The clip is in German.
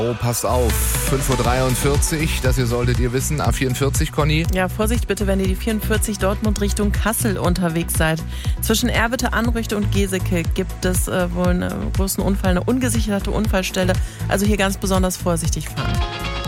Oh, passt auf. 5.43 Uhr, das hier solltet ihr wissen. A44, Conny. Ja, Vorsicht bitte, wenn ihr die 44 Dortmund Richtung Kassel unterwegs seid. Zwischen Erwitte, Anrüchte und Geseke gibt es wohl einen großen Unfall, eine ungesicherte Unfallstelle. Also hier ganz besonders vorsichtig fahren.